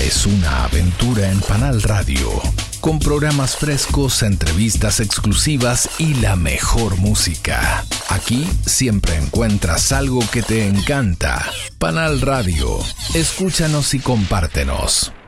es una aventura en Panal Radio, con programas frescos, entrevistas exclusivas y la mejor música. Aquí siempre encuentras algo que te encanta. Panal Radio, escúchanos y compártenos.